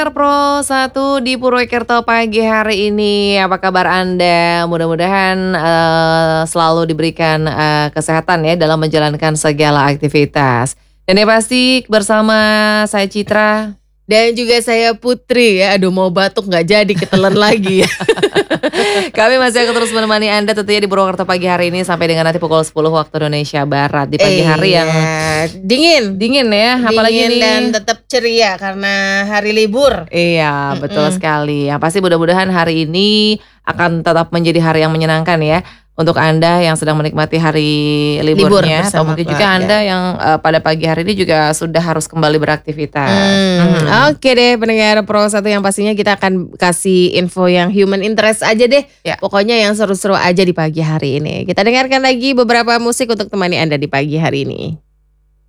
Pro 1 di Purwokerto pagi hari ini. Apa kabar Anda? Mudah-mudahan selalu diberikan kesehatan ya dalam menjalankan segala aktivitas. Dan yang pasti bersama saya Citra. Dan juga saya Putri ya. Aduh mau batuk gak jadi ketelan lagi ya. Kami masih akan terus menemani Anda tentunya di Purwokerto pagi hari ini sampai dengan nanti pukul 10 waktu Indonesia Barat. Di pagi hari yang dingin ya, apalagi dingin nih. dan tetap ceria karena hari libur. Iya, betul sekali. Yang pasti mudah-mudahan hari ini akan tetap menjadi hari yang menyenangkan ya untuk Anda yang sedang menikmati hari liburnya, atau mungkin juga Anda yang pada pagi hari ini juga sudah harus kembali beraktivitas. Oke deh pendengar Pro 1 yang pastinya kita akan kasih info yang human interest aja deh. Ya. Pokoknya yang seru-seru aja di pagi hari ini. Kita dengarkan lagi beberapa musik untuk temani Anda di pagi hari ini.